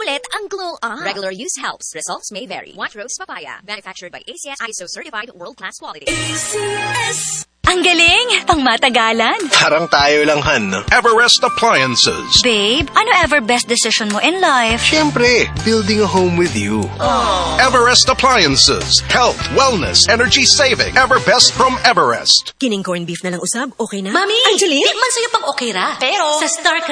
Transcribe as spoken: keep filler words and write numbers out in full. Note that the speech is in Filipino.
ulit ang glow up. Regular use helps. Results may vary. White Rose Papaya. Manufactured by A C S I S O certified world-class quality. A C S. Ang galing! Pangmatagalan. Parang tayo lang, Han. Everest Appliances. Babe, ano ever best decision mo in life? Siyempre, building a home with you. Aww. Everest Appliances. Health, wellness, energy saving. Everbest from Everest. Kining corned beef na lang usab, okay na? Mami! Angeline? Di man sa'yo pang okay ra. Pero, sa Star